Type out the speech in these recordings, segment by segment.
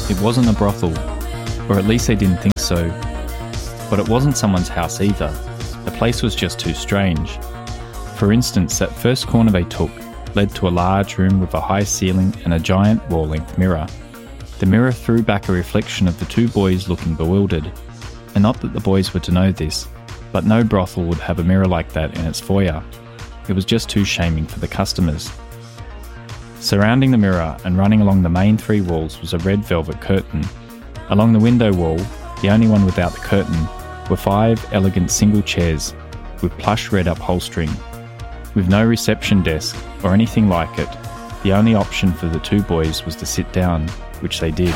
It wasn't a brothel, or at least they didn't think so. But it wasn't someone's house either. The place was just too strange. For instance, that first corner they took led to a large room with a high ceiling and a giant wall-length mirror. The mirror threw back a reflection of the two boys looking bewildered. And not that the boys were to know this, but no brothel would have a mirror like that in its foyer. It was just too shaming for the customers. Surrounding the mirror and running along the main three walls was a red velvet curtain. Along the window wall, the only one without the curtain, were 5 elegant single chairs with plush red upholstering. With no reception desk or anything like it, the only option for the two boys was to sit down, which they did.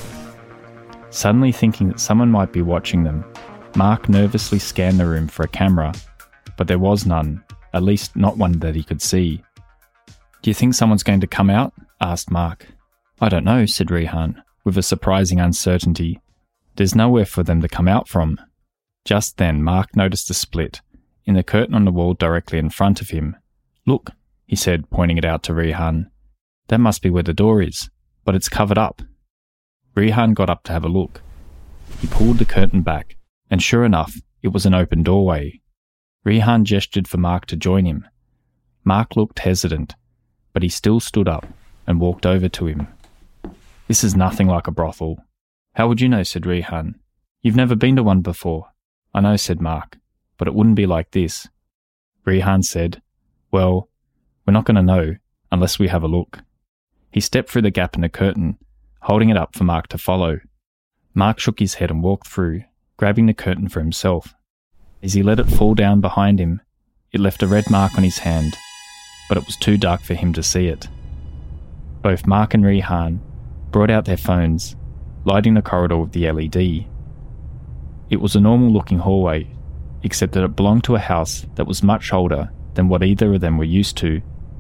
Suddenly thinking that someone might be watching them, Mark nervously scanned the room for a camera, but there was none, at least not one that he could see. "Do you think someone's going to come out?" asked Mark. "I don't know," said Rehan, with a surprising uncertainty. "There's nowhere for them to come out from." Just then Mark noticed a split in the curtain on the wall directly in front of him. "Look," he said, pointing it out to Rehan. "That must be where the door is, but it's covered up." Rehan got up to have a look. He pulled the curtain back, and sure enough, it was an open doorway. Rehan gestured for Mark to join him. Mark looked hesitant, but he still stood up and walked over to him. "This is nothing like a brothel." "How would you know?" said Rehan. "You've never been to one before." "I know," said Mark, "but it wouldn't be like this." Rehan said, "Well, we're not going to know unless we have a look." He stepped through the gap in the curtain, holding it up for Mark to follow. Mark shook his head and walked through, grabbing the curtain for himself. As he let it fall down behind him, it left a red mark on his hand, but it was too dark for him to see it. Both Mark and Rehan brought out their phones, lighting the corridor with the LED. It was a normal-looking hallway, except that it belonged to a house that was much older than what either of them were used to.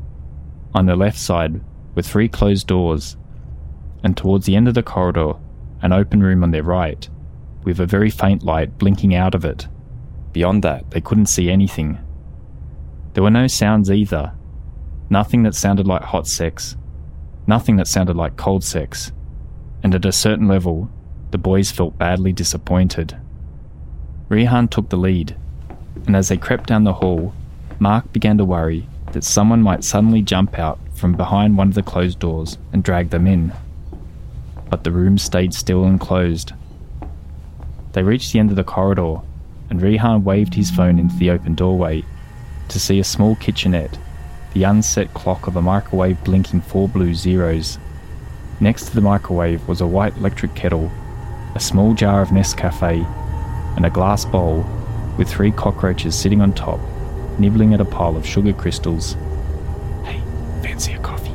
On the left side were 3 closed doors, and towards the end of the corridor, an open room on their right, with a very faint light blinking out of it. Beyond that, they couldn't see anything. There were no sounds either. Nothing that sounded like hot sex. Nothing that sounded like cold sex. And at a certain level, the boys felt badly disappointed. Rehan took the lead, and as they crept down the hall, Mark began to worry that someone might suddenly jump out from behind one of the closed doors and drag them in. But the room stayed still and closed. They reached the end of the corridor, and Rehan waved his phone into the open doorway to see a small kitchenette, the unset clock of a microwave blinking 4 blue zeros. Next to the microwave was a white electric kettle, a small jar of Nescafe, and a glass bowl with 3 cockroaches sitting on top, nibbling at a pile of sugar crystals. "Hey, fancy a coffee?"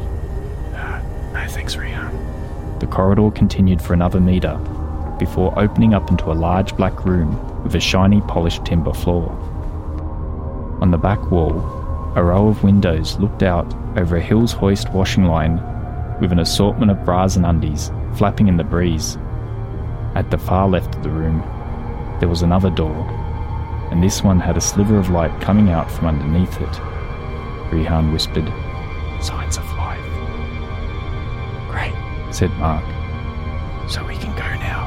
No thanks, Rehan." The corridor continued for another metre, before opening up into a large black room with a shiny polished timber floor. On the back wall, a row of windows looked out over a Hills Hoist washing line with an assortment of bras and undies flapping in the breeze. At the far left of the room, there was another door, and this one had a sliver of light coming out from underneath it. Rehan whispered, "Signs of life." "Great," said Mark. "So we can go now?"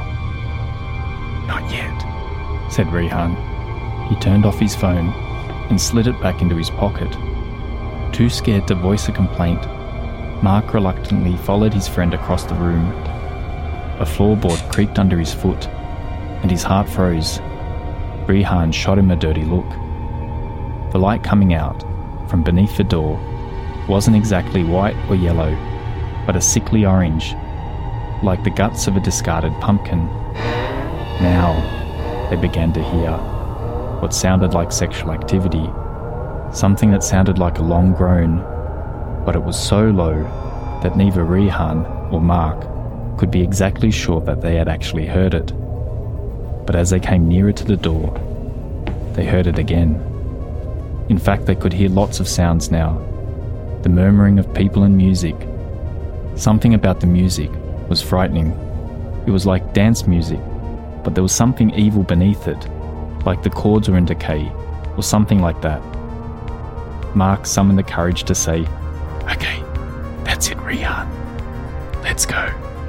"Not yet," said Rehan. He turned off his phone and slid it back into his pocket. Too scared to voice a complaint, Mark reluctantly followed his friend across the room. A floorboard creaked under his foot, and his heart froze. Rehan shot him a dirty look. The light coming out from beneath the door wasn't exactly white or yellow, but a sickly orange, like the guts of a discarded pumpkin. Now they began to hear what sounded like sexual activity, something that sounded like a long groan, but it was so low that neither Rehan or Mark could be exactly sure that they had actually heard it. But as they came nearer to the door, they heard it again. In fact, they could hear lots of sounds now, the murmuring of people and music. Something about the music was frightening. It was like dance music, but there was something evil beneath it, like the chords were in decay, or something like that. Mark summoned the courage to say, "Okay, that's it, Rehan. Let's go."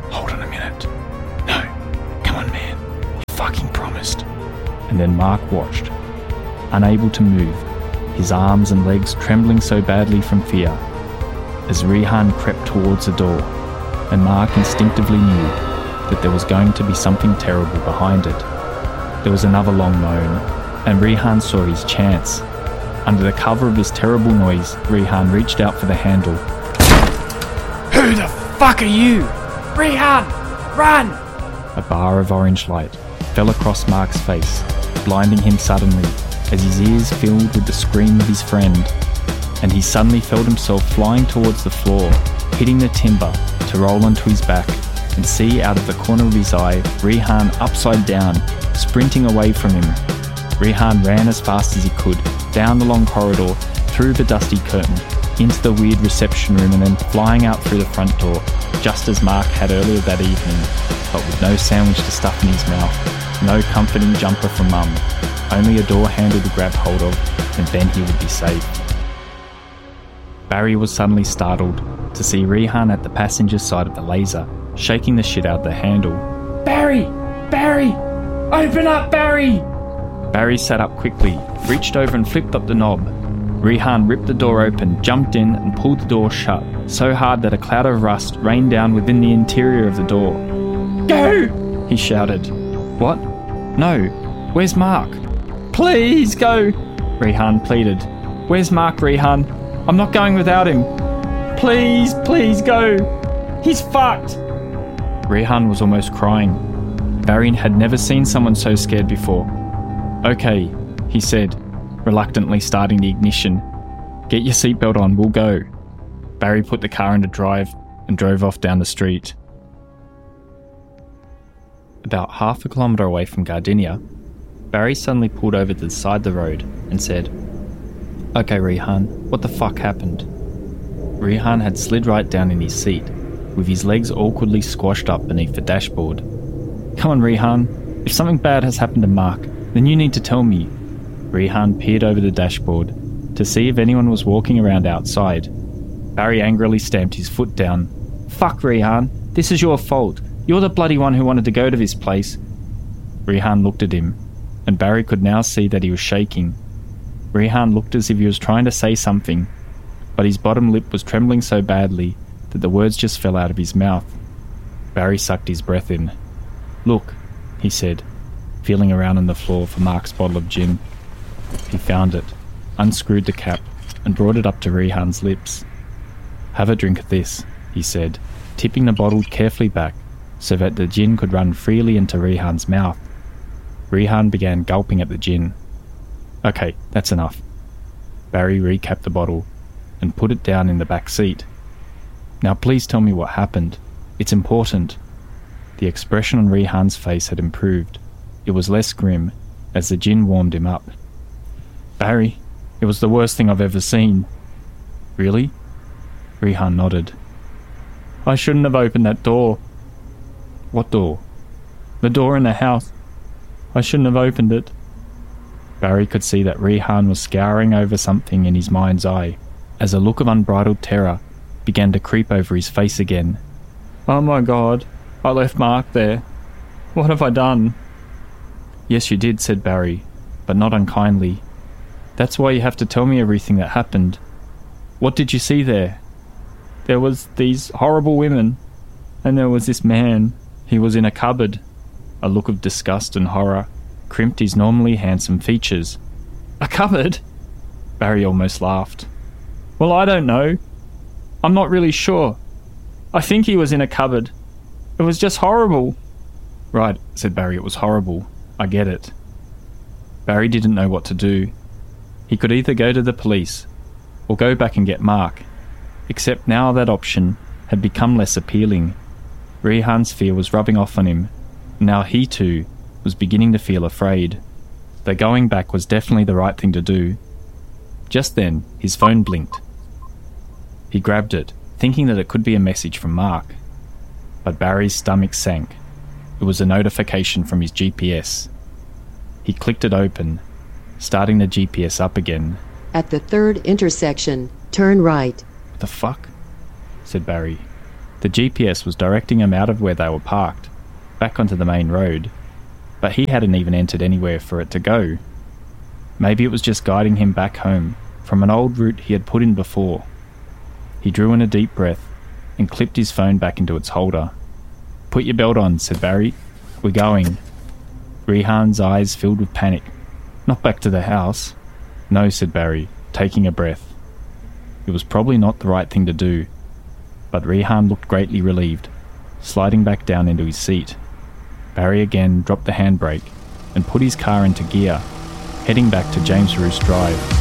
Hold on a minute. No, come on, man. You fucking promised. And then Mark watched, unable to move, his arms and legs trembling so badly from fear, as Rehan crept towards the door, and Mark instinctively knew that there was going to be something terrible behind it. There was another long moan, and Rehan saw his chance. Under the cover of this terrible noise, Rehan reached out for the handle. Who the fuck are you? Rehan! Run! A bar of orange light fell across Mark's face, blinding him suddenly as his ears filled with the scream of his friend, and he suddenly felt himself flying towards the floor, hitting the timber to roll onto his back and see out of the corner of his eye Rehan upside down, sprinting away from him. Rehan ran as fast as he could, down the long corridor, through the dusty curtain, into the weird reception room and then flying out through the front door, just as Mark had earlier that evening, but with no sandwich to stuff in his mouth, no comforting jumper from Mum, only a door handle to grab hold of, and then he would be safe. Barry was suddenly startled to see Rehan at the passenger side of the laser, shaking the shit out of the handle. Barry! Barry! Open up, Barry! Barry sat up quickly, reached over and flipped up the knob. Rehan ripped the door open, jumped in and pulled the door shut, so hard that a cloud of rust rained down within the interior of the door. Go! He shouted. What? No. Where's Mark? Please go! Rehan pleaded. Where's Mark, Rehan? I'm not going without him. Please, please go. He's fucked. Rehan was almost crying. Barry had never seen someone so scared before. Okay, he said, reluctantly starting the ignition. Get your seatbelt on, we'll go. Barry put the car into drive and drove off down the street. About half a kilometre away from Gardenia, Barry suddenly pulled over to the side of the road and said, Okay, Rehan, what the fuck happened? Rehan had slid right down in his seat, with his legs awkwardly squashed up beneath the dashboard. Come on, Rehan, if something bad has happened to Mark, then you need to tell me. Rehan peered over the dashboard to see if anyone was walking around outside. Barry angrily stamped his foot down. Fuck, Rehan, this is your fault. You're the bloody one who wanted to go to this place. Rehan looked at him, and Barry could now see that he was shaking. Rehan looked as if he was trying to say something, but his bottom lip was trembling so badly that the words just fell out of his mouth. Barry sucked his breath in. Look, he said, feeling around on the floor for Mark's bottle of gin. He found it, unscrewed the cap, and brought it up to Rehan's lips. Have a drink of this, he said, tipping the bottle carefully back so that the gin could run freely into Rehan's mouth. Rehan began gulping at the gin. Okay, that's enough. Barry recapped the bottle and put it down in the back seat. Now please tell me what happened. It's important. The expression on Rehan's face had improved. It was less grim as the gin warmed him up. Barry, it was the worst thing I've ever seen. Really? Rehan nodded. I shouldn't have opened that door. What door? The door in the house. I shouldn't have opened it. Barry could see that Rehan was scouring over something in his mind's eye as a look of unbridled terror began to creep over his face again. Oh my God, I left Mark there. What have I done? Yes, you did, said Barry, but not unkindly. That's why you have to tell me everything that happened. What did you see there? There was these horrible women, and there was this man. He was in a cupboard. A look of disgust and horror crimped his normally handsome features. A cupboard? Barry almost laughed. Well, I don't know. I'm not really sure. I think he was in a cupboard. It was just horrible. Right, said Barry, it was horrible. I get it. Barry didn't know what to do. He could either go to the police or go back and get Mark, except now that option had become less appealing. Rehan's fear was rubbing off on him. Now he too was beginning to feel afraid. Though going back was definitely the right thing to do. Just then, his phone blinked. He grabbed it, thinking that it could be a message from Mark. But Barry's stomach sank. It was a notification from his GPS. He clicked it open, starting the GPS up again. At the third intersection, turn right. What the fuck? Said Barry. The GPS was directing him out of where they were parked, back onto the main road, but he hadn't even entered anywhere for it to go. Maybe it was just guiding him back home from an old route he had put in before. He drew in a deep breath and clipped his phone back into its holder. "Put your belt on," said Barry. "We're going." Rehan's eyes filled with panic. "Not back to the house." "No," said Barry, taking a breath. It was probably not the right thing to do, but Rehan looked greatly relieved, sliding back down into his seat. Barry again dropped the handbrake and put his car into gear, heading back to James Roos Drive.